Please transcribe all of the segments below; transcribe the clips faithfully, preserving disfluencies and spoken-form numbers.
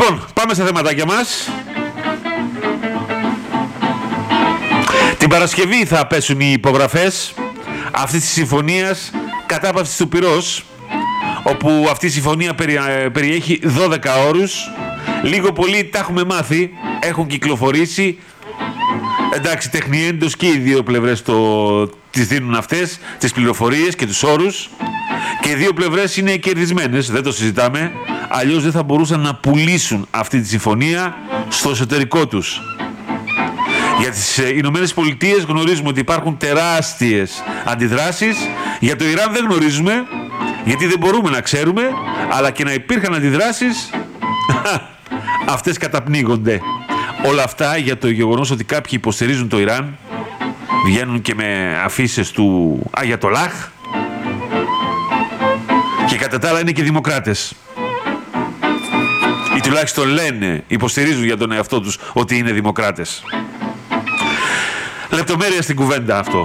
Λοιπόν, πάμε στα θεματάκια μας. Την Παρασκευή θα πέσουν οι υπογραφές αυτής της συμφωνίας κατάπαυσης του πυρός, όπου αυτή η συμφωνία περιέχει δώδεκα όρους. Λίγο πολύ τα έχουμε μάθει, έχουν κυκλοφορήσει. Εντάξει, τεχνιέντος και οι δύο πλευρές το, τις δίνουν αυτές, τις πληροφορίες και τους όρους. Και οι δύο πλευρές είναι κερδισμένες, δεν το συζητάμε. Αλλιώς δεν θα μπορούσαν να πουλήσουν αυτή τη συμφωνία στο εσωτερικό τους. Για τις Ηνωμένες Πολιτείες γνωρίζουμε ότι υπάρχουν τεράστιες αντιδράσεις. Για το Ιράν δεν γνωρίζουμε, γιατί δεν μπορούμε να ξέρουμε, αλλά και να υπήρχαν αντιδράσεις, αυτές καταπνίγονται. Όλα αυτά για το γεγονός ότι κάποιοι υποστηρίζουν το Ιράν, βγαίνουν και με αφίσες του Αγιατολάχ και κατά τα άλλα είναι και δημοκράτες. Ή τουλάχιστον λένε, υποστηρίζουν για τον εαυτό τους ότι είναι δημοκράτες. Λεπτομέρεια στην κουβέντα αυτό.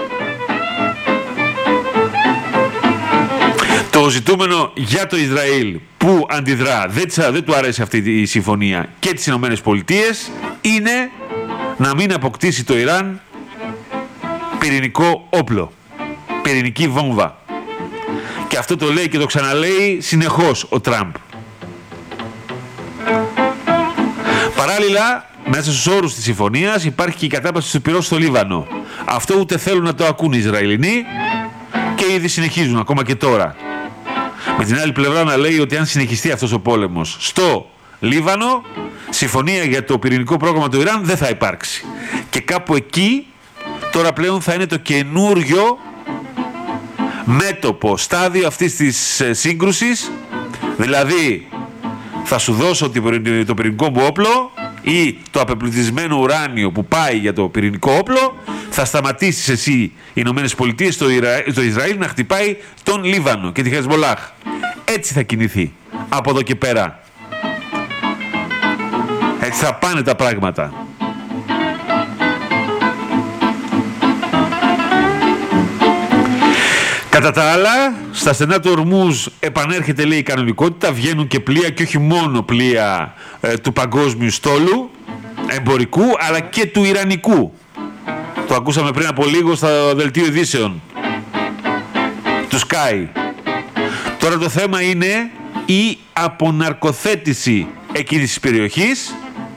Το ζητούμενο για το Ισραήλ που αντιδρά, δεν, δεν του αρέσει αυτή η συμφωνία, και τις Ηνωμένες Πολιτείες, είναι να μην αποκτήσει το Ιράν πυρηνικό όπλο, πυρηνική βόμβα. Και αυτό το λέει και το ξαναλέει συνεχώς ο Τραμπ. Παράλληλα, μέσα στους όρους της συμφωνίας υπάρχει και η κατάπαυση του πυρός στο Λίβανο. Αυτό ούτε θέλουν να το ακούν οι Ισραηλινοί και ήδη συνεχίζουν ακόμα και τώρα. Με την άλλη πλευρά να λέει ότι αν συνεχιστεί αυτός ο πόλεμος στο Λίβανο, συμφωνία για το πυρηνικό πρόγραμμα του Ιράν δεν θα υπάρξει. Και κάπου εκεί τώρα πλέον θα είναι το καινούριο μέτωπο, στάδιο αυτής της σύγκρουσης. Δηλαδή θα σου δώσω το πυρηνικό μου όπλο ή το απεμπλουτισμένο ουράνιο που πάει για το πυρηνικό όπλο, θα σταματήσεις εσύ οι Ηνωμένες Πολιτείες στο, Ιρα... στο Ισραήλ να χτυπάει τον Λίβανο και τη Χεσμολάχ. Έτσι θα κινηθεί από εδώ και πέρα. Έτσι θα πάνε τα πράγματα. Κατά τα άλλα, στα στενά του Ορμούζ επανέρχεται, λέει, η κανονικότητα, βγαίνουν και πλοία, και όχι μόνο πλοία ε, του παγκόσμιου στόλου, εμπορικού, αλλά και του ιρανικού. Το ακούσαμε πριν από λίγο στο δελτίο ειδήσεων του Sky. Τώρα το θέμα είναι η αποναρκοθέτηση εκείνης της περιοχής